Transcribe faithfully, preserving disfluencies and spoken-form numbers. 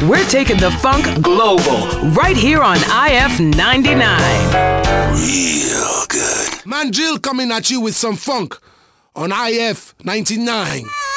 We're taking the funk global right here on I F ninety-nine. Real good. Man Jill coming at you with some funk on I F ninety-nine.